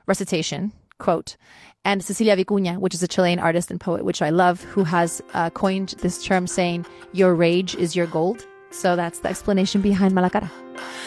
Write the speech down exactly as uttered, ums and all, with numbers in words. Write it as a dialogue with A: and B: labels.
A: recitation, quote, and Cecilia Vicuña, which is a Chilean artist and poet, which I love, who has uh, coined this term saying, your rage is your gold. So that's the explanation behind Mala Cara.